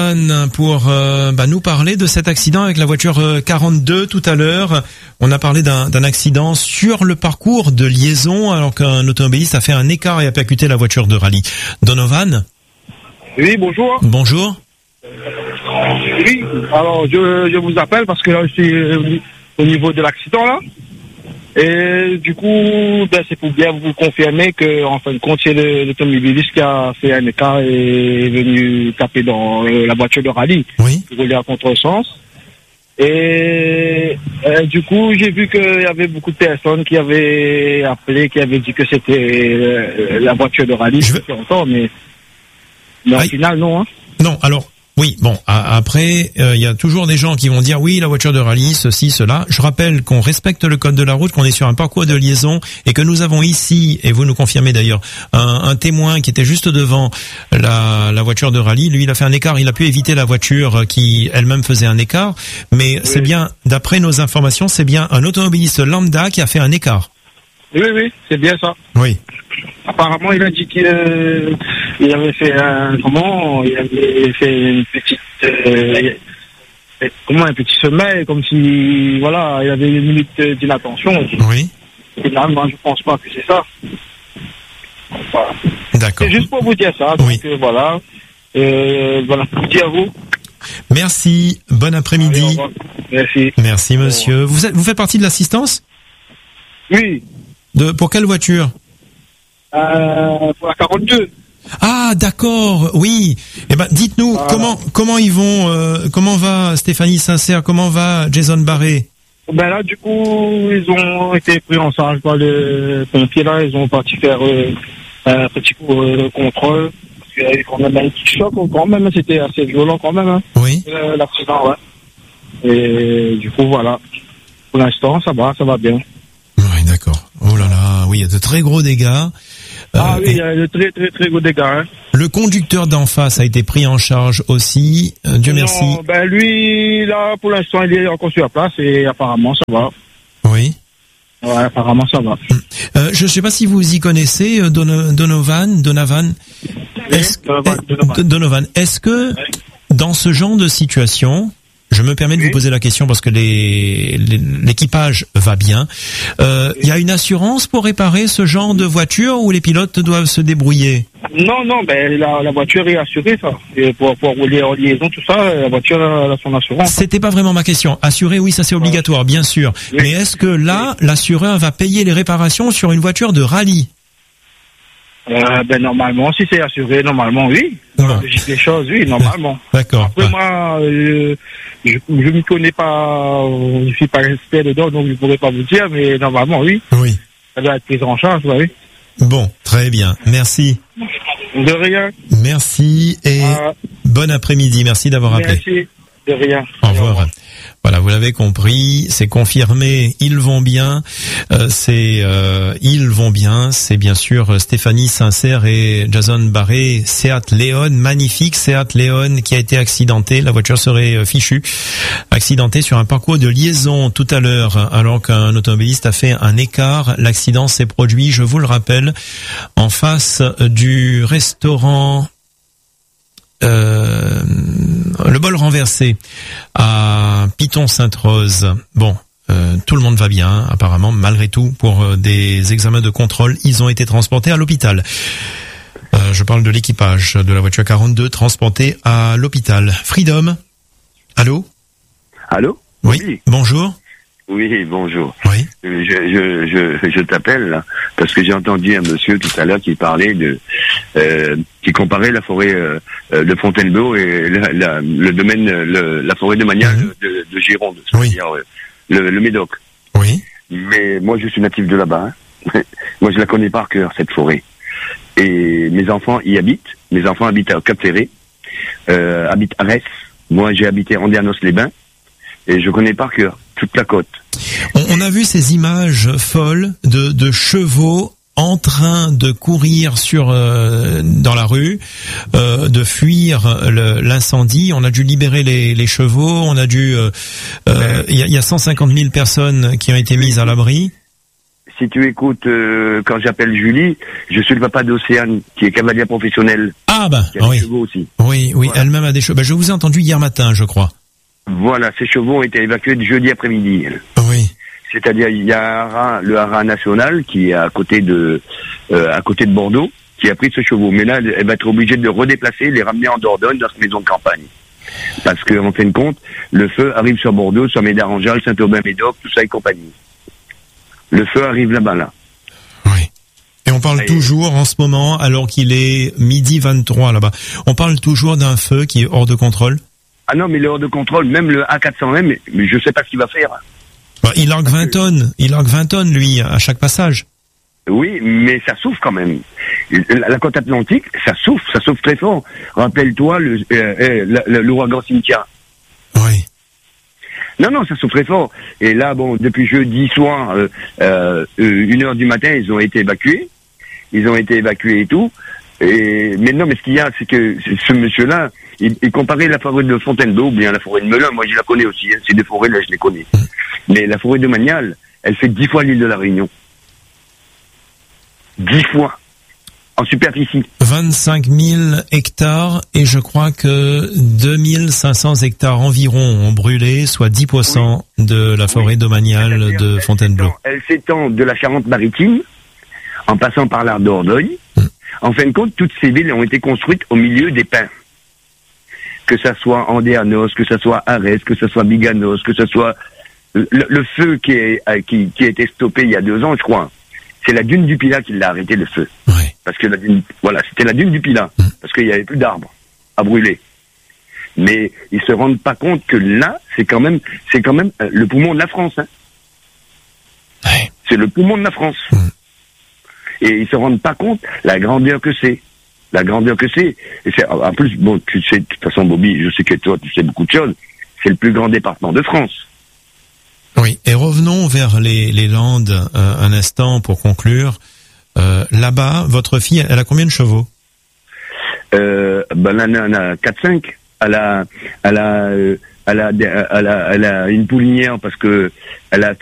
Pour nous parler de cet accident avec la voiture 42 tout à l'heure. On a parlé d'un accident sur le parcours de liaison alors qu'un automobiliste a fait un écart et a percuté la voiture de rallye. Donovan ? Oui, bonjour. Bonjour. Oui, alors je vous appelle parce que là je suis au niveau de l'accident là. Et du coup, c'est pour bien vous confirmer que, en fin de compte, c'est l'automobiliste qui a fait un écart et est venu taper dans la voiture de rallye. Oui. Qui roulait à contresens. Et du coup, j'ai vu qu'il y avait beaucoup de personnes qui avaient appelé, qui avaient dit que c'était la voiture de rallye. Je sais encore, mais au final, non. Hein. Non, alors. Oui, bon, après, il y a toujours des gens qui vont dire oui, la voiture de rallye, ceci, cela. Je rappelle qu'on respecte le code de la route, qu'on est sur un parcours de liaison et que nous avons ici, et vous nous confirmez d'ailleurs, un témoin qui était juste devant la voiture de rallye. Lui, il a fait un écart, il a pu éviter la voiture qui elle-même faisait un écart. Mais oui. C'est bien, d'après nos informations, c'est bien un automobiliste lambda qui a fait un écart. Oui, c'est bien ça. Oui. Apparemment, il a dit qu'il avait fait il avait fait une petite, un petit sommeil, comme si, voilà, il avait une minute d'inattention. Oui. Finalement, je pense pas que c'est ça. Voilà. D'accord. C'est juste pour vous dire ça. Oui. Donc, voilà. Bon après-midi à vous. Merci. Bon après-midi. Merci. Merci, monsieur. Vous faites partie de l'assistance? Oui. Pour quelle voiture? Pour la 42. Ah, d'accord, oui. Eh ben, dites-nous, voilà. comment ils vont, comment va Stéphanie Sincère, comment va Jason Barré? Ben là, du coup, ils ont été pris en charge par les pompiers, là, ils ont parti faire un petit contrôle, parce qu'il y avait quand même un petit choc, quand même, c'était assez violent quand même, hein. Oui. L'accident, ouais. Et du coup, voilà. Pour l'instant, ça va bien. Oui, d'accord. Oh là là, oui, il y a de très gros dégâts. Oui, il y a de très, très, très gros dégâts, hein. Le conducteur d'en face a été pris en charge aussi. Dieu merci. Ben lui, là, pour l'instant, il est encore sur la place et apparemment, ça va. Oui. Ouais, apparemment, ça va. Je ne sais pas si vous y connaissez Donovan. Donovan. Est-ce que dans ce genre de situation, je me permets de vous poser la question parce que l'équipage va bien. Il y a une assurance pour réparer ce genre de voiture ou les pilotes doivent se débrouiller? Non, ben la voiture est assurée, ça. Et pour rouler en liaison, tout ça, la voiture a son assurance. C'était pas vraiment ma question. Assurer, oui, ça c'est obligatoire, bien sûr. Oui. Mais est-ce que là, l'assureur va payer les réparations sur une voiture de rallye? Ben normalement, si c'est assuré, normalement, oui. Bon. Logique des choses, oui, normalement. D'accord. Après, moi, je m'y connais pas, je suis pas expert dedans, donc je pourrais pas vous dire, mais normalement, oui. Oui. Ça doit être pris en charge, oui. Bon, très bien. Merci. De rien. Merci et bon après-midi. Merci d'avoir appelé. Merci. De rien. Au revoir. Voilà, vous l'avez compris, c'est confirmé, ils vont bien. Ils vont bien. C'est bien sûr Stéphanie Sincère et Jason Barré, Seat Leon, magnifique Seat Leon qui a été accidenté. La voiture serait fichue, accidentée sur un parcours de liaison tout à l'heure, alors qu'un automobiliste a fait un écart. L'accident s'est produit, je vous le rappelle, en face du restaurant. Le bol renversé à Piton-Sainte-Rose. Bon, tout le monde va bien, apparemment, malgré tout, pour des examens de contrôle. Ils ont été transportés à l'hôpital. Je parle de l'équipage de la voiture 42 transportée à l'hôpital. Freedom. Allô? Allô? Oui. Bonjour. Oui, bonjour. Oui. Je t'appelle là, parce que j'ai entendu un monsieur tout à l'heure qui parlait qui comparait la forêt de Fontainebleau et le domaine, la forêt de Magnac de Gironde, c'est-à-dire le Médoc. Oui. Mais moi, je suis natif de là-bas. Hein. Moi, je la connais par cœur, cette forêt. Et mes enfants y habitent. Mes enfants habitent à Cap-Ferré, habitent à Retz. Moi, j'ai habité à Andernos-les-Bains. Et je connais par cœur toute la côte. On a vu ces images folles de chevaux en train de courir dans la rue, de fuir l'incendie. On a dû libérer les chevaux. On a dû. Il y a 150 000 personnes qui ont été mises à l'abri. si tu écoutes quand j'appelle Julie, je suis le papa d'Océane, qui est cavalière professionnelle. Ah bah, qui a oui. des chevaux aussi. Oui, Voilà. elle-même a des chevaux. Bah, je vous ai entendu hier matin, je crois. Voilà, ces chevaux ont été évacués de jeudi après-midi. Oui. C'est-à-dire, il y a un haras, le haras national, qui est à côté de Bordeaux, qui a pris ce chevaux. Mais là, elle va être obligée de le redéplacer, les ramener en Dordogne, dans sa maison de campagne. Parce que, en fin de compte, le feu arrive sur Bordeaux, sur Médard-en-Jalles, Saint-Aubin-Médoc, tout ça et compagnie. Le feu arrive là-bas, là. Oui. Et on parle toujours, en ce moment, alors qu'il est 12h23 là-bas, on parle toujours d'un feu qui est hors de contrôle? Ah non, mais il est hors de contrôle, même le A400M, mais je sais pas ce qu'il va faire. Bah, il largue 20 tonnes. Il largue 20 tonnes, lui, à chaque passage. Oui, mais ça souffle quand même. La côte atlantique, ça souffle très fort. Rappelle-toi l'ouragan Cynthia. Oui. Non, ça souffle très fort. Et là, bon, depuis jeudi soir, 1h du matin, ils ont été évacués. Ils ont été évacués et tout. Mais ce qu'il y a, c'est que ce monsieur-là, il comparait la forêt de Fontainebleau ou bien la forêt de Melun. Moi, je la connais aussi. Hein. Ces deux forêts-là, je les connais. Mais la forêt de Manial, elle fait 10 fois l'île de la Réunion. 10 fois. En superficie. 25 000 hectares et je crois que 2500 hectares environ ont brûlé, soit 10% de la forêt domaniale de Fontainebleau. Elle s'étend de la Charente-Maritime, en passant par l'Arc d'Ordogne. En fin de compte, toutes ces villes ont été construites au milieu des pins. Que ça soit Andéanos, que ça soit Arès, que ça soit Biganos, que ça soit le feu qui a été stoppé il y a 2 ans, je crois. C'est la dune du Pilat qui l'a arrêté, le feu. Oui. Parce que c'était la dune du Pilat. Parce qu'il n'y avait plus d'arbres à brûler. Mais ils se rendent pas compte que là, c'est quand même le poumon de la France, hein. Oui. C'est le poumon de la France. Et ils se rendent pas compte la grandeur que c'est. La grandeur que c'est. Et c'est, en plus, bon, tu sais, de toute façon, Bobby, je sais que toi, tu sais beaucoup de choses. C'est le plus grand département de France. Oui. Et revenons vers les Landes un instant pour conclure. Là-bas, votre fille, elle a combien de chevaux? Là, elle en a 4-5. Elle a une poulinière parce que elle a